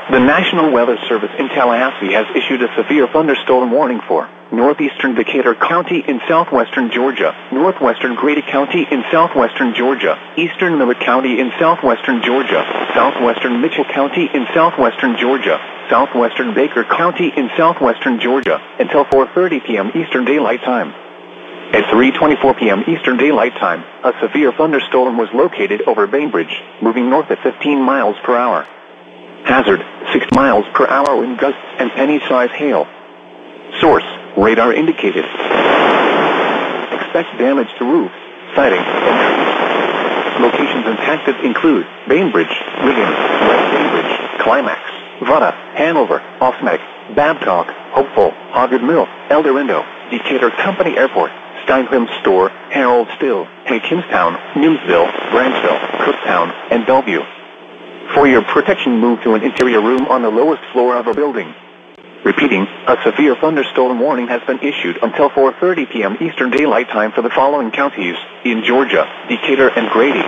The National Weather Service in Tallahassee has issued a severe thunderstorm warning for northeastern Decatur County in southwestern Georgia, northwestern Grady County in southwestern Georgia, eastern Millard County in southwestern Georgia, southwestern Mitchell County in southwestern Georgia, southwestern Baker County in southwestern Georgia, until 4:30 p.m. Eastern Daylight Time. At 3:24 p.m. Eastern Daylight Time, a severe thunderstorm was located over Bainbridge, moving north at 15 miles per hour. Hazard, 6 miles per hour wind gusts and any-size hail. Source, radar indicated. Expect damage to roofs, siding, and trees. Locations impacted include Bainbridge, Wiggins, West Bainbridge, Climax, Vada, Hanover, Osmeg, Babcock, Hopeful, Hoggard Mill, El Dorado, Decatur Company Airport, Steinheim Store, Harold Still, Kingstown, Newsville, Branchville, Cooktown, and Bellevue. For your protection, move to an interior room on the lowest floor of a building. Repeating, a severe thunderstorm warning has been issued until 4:30 p.m. Eastern Daylight Time for the following counties in Georgia, Decatur, and Grady.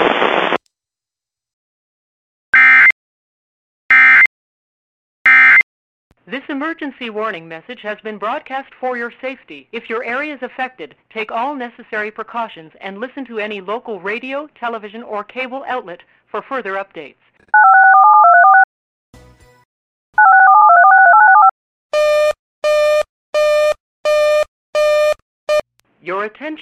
This emergency warning message has been broadcast for your safety. If your area is affected, take all necessary precautions and listen to any local radio, television, or cable outlet for further updates. Your attention.